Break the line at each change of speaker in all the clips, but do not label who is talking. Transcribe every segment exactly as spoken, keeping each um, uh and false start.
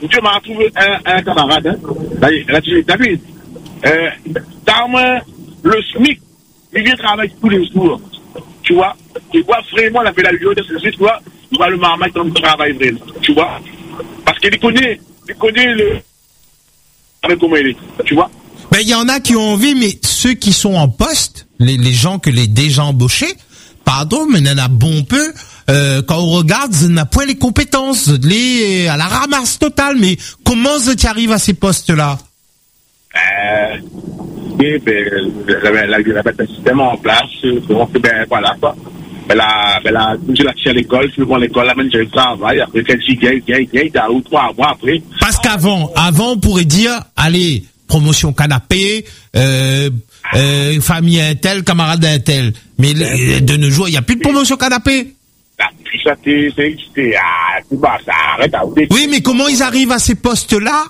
Dieu m'a trouvé un, un camarade, hein. Là, tu as vu, euh, dans moi, le SMIC, il vient travailler tous les jours. Tu vois, il voit vraiment la pédagogie de ce tu vois, il voit le marmaille comme il travaille vraiment. Tu vois, parce qu'il connaît, il connaît le. Avec comment il est, tu vois.
Ben, il y en a qui ont envie, mais ceux qui sont en poste, les, les gens que les déjà embauchés, pardon, mais il y en a bon peu, euh, quand on regarde, ils n'ont pas les compétences, les, à la ramasse totale, mais comment tu arrives à ces postes-là?
Euh, et ben, la, la, la, un système en place, donc, ben, voilà, quoi. Ben, la, ben, la, je la tire à l'école, je vais à l'école, la même, je travaille, après, qu'elle s'y gagne, gagne, gagne, dans ou trois mois après.
Parce qu'avant, avant, on pourrait dire, allez, promotion canapé, euh, euh, famille un tel, camarade un tel. Mais le, de nos jours, il n'y a plus de promotion canapé.
Ah, puis ça, c'est, c'est, c'est, ah, tout bas, ça arrête à
oui, mais comment ils arrivent à ces postes-là,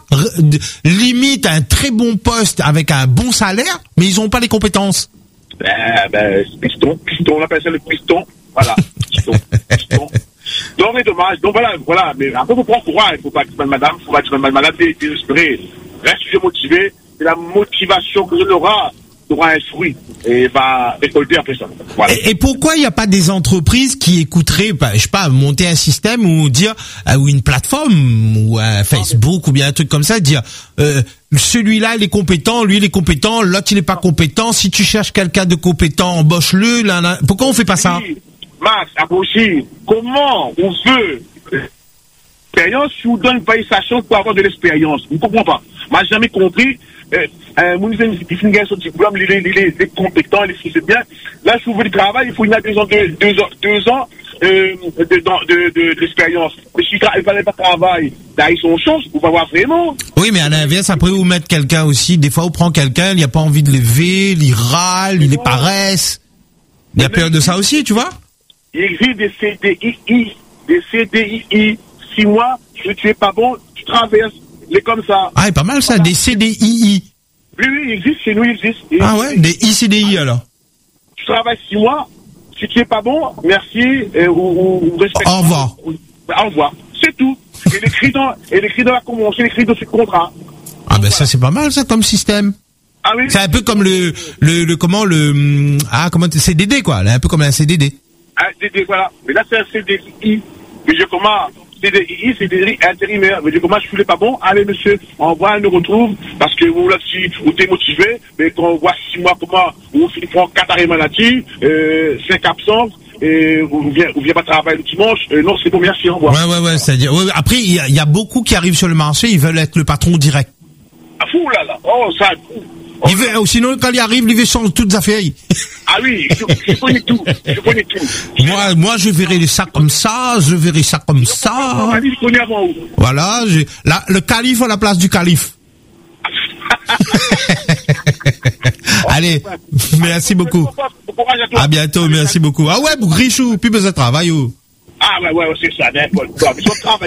limite un très bon poste avec un bon salaire, mais ils n'ont pas les compétences?
Ben, ben, piston, piston, on appelle ça le piston. Voilà, piston, piston. Donc, c'est dommage. Donc, voilà, voilà. Mais après, il faut prendre courage. Il ne faut pas dire madame, il ne faut pas dire madame, c'est désespéré. Reste motivé. C'est la motivation que je l'aurai, aura un fruit et va récolter après ça. Voilà.
Et, et pourquoi il n'y a pas des entreprises qui écouteraient, je sais pas, monter un système ou dire, ou une plateforme, ou un Facebook, ou bien un truc comme ça, dire, euh, celui-là il est compétent, lui il est compétent, l'autre il est pas compétent, si tu cherches quelqu'un de compétent, embauche-le, là, là. Pourquoi on fait pas ça?
Oui, Max, après aussi, comment on veut l'expérience si on donne pas sa chance pour avoir de l'expérience? On ne comprend pas. Moi, j'ai jamais compris. Euh, euh, mon il finit son diplôme, il est, il est, il est compétent, il est, c'est bien. Là, si vous voulez du travail, il faut une deux ans, deux, deux ans, deux ans euh, de, de, de, de, d'expérience. Mais s'il ne fallait pas travailler, là, ils sont chance pour avoir vraiment.
Oui, mais à l'inverse, après, vous mettez quelqu'un aussi. Des fois, vous prenez quelqu'un, il n'y a pas envie de lever, il râle, il est paresse. Il y a peur de ça aussi, tu vois?
Il existe des C D I, des C D I, six mois, si tu es pas bon, tu traverses. Les comme ça.
Ah, c'est pas mal ça, des C D I I.
Oui, oui, il existe, chez nous, il existe. Il
ah ouais, des I C D I alors.
Tu travailles six mois, si tu es pas bon, merci, et, ou, ou respecte.
Au revoir.
Au revoir. C'est tout. Et l'écrit dans, et l'écrit dans la convention, l'écrit dans ce contrat.
Ah ben voilà. Ça c'est pas mal ça comme système.
Ah oui.
C'est un peu comme le, le, le, comment, le, ah, comment, C D D quoi, là, un peu comme un C D D.
Un C D D, voilà. Mais là c'est un C D I. Mais je commence. C D I, c'est des intérimaires. Mais je dis, comment je suis pas bon? Allez, monsieur, on voit, on nous retrouve, parce que vous, là, si vous êtes motivé, mais quand on voit six mois, comment, vous prend quatre arrêts maladie, euh, cinq absences, et vous ne venez pas travailler le dimanche, euh, non, c'est bon, merci, au revoir.
Ouais, ouais, ouais, c'est-à-dire, ouais, après, il y a, y a beaucoup qui arrivent sur le marché, ils veulent être le patron direct.
Ah, fou, là, là. Oh, ça, fou.
Oh, il veut, sinon, quand il arrive, il veut changer toutes les affaires.
Ah oui, je, je connais tout, je connais tout.
Moi, moi, je verrai ça comme ça, je verrai ça comme je ça.
Je connais avant où.
Voilà, j'ai, là, le calife à la place du calife. Allez, merci beaucoup. À bientôt, merci beaucoup. Ah ouais, pour Richou, plus besoin de travail, ou.
Ah ouais, ouais, c'est ça, n'importe quoi. Mais son travail,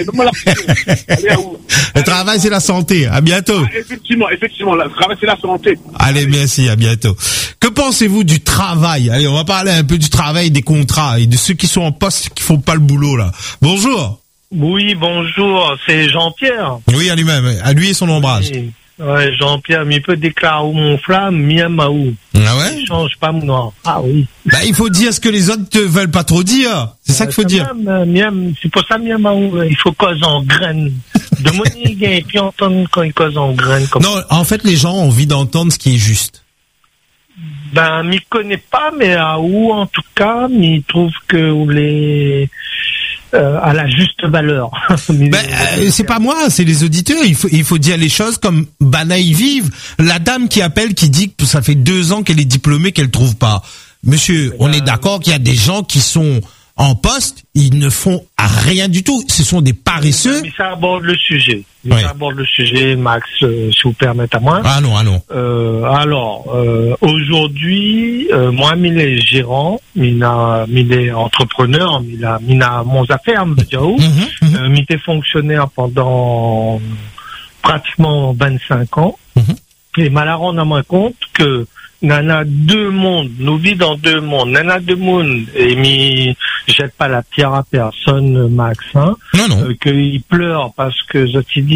le travail, c'est la santé. À bientôt.
Ah, effectivement, effectivement, le travail, c'est la santé.
Allez, merci, à bientôt. Que pensez-vous du travail? Allez, on va parler un peu du travail, des contrats et de ceux qui sont en poste qui font pas le boulot, là. Bonjour.
Oui, bonjour, c'est Jean-Pierre.
Oui, à lui-même, à lui et son ombrage.
Oui. Ouais, Jean-Pierre, mais il peut déclarer mon flamme, mien maou.
Ah ouais?
Il change pas mon nom. Ah oui.
Bah, il faut dire ce que les autres te veulent pas trop dire. C'est ça qu'il faut dire.
Même, mien, c'est pour ça, mien maou, il faut cause en graines. De Monique, et puis entendre quand il cause en graines. Comme...
Non, en fait, les gens ont envie d'entendre ce qui est juste.
Ben, m'y connaît pas, mais à où, en tout cas, m'y trouve que les, euh, à la juste valeur.
Ben, euh, c'est pas moi, c'est les auditeurs. Il faut, il faut dire les choses comme Bana y vive. La dame qui appelle, qui dit que ça fait deux ans qu'elle est diplômée, qu'elle trouve pas. Monsieur, ben, on est d'accord qu'il y a des gens qui sont en poste, ils ne font rien du tout. Ce sont des paresseux.
Mais ça aborde le sujet. Oui. Ça aborde le sujet, Max, euh, si vous permettez à moi.
Ah non, ah non.
Euh, alors, euh, aujourd'hui, euh, moi, il est gérant, il a, il est entrepreneur, il a, il a mon affaire, me dire où. Mm-hmm, mm-hmm. Euh, il était fonctionnaire pendant pratiquement vingt-cinq ans. Mm-hmm. Et malheureusement, on a moins compte que Nana deux mondes, nous vit dans deux mondes. Nana deux mondes, et mi jette pas la pierre à personne, Max, hein.
Non, non.
Euh, qu'il pleure parce que je t'ai dit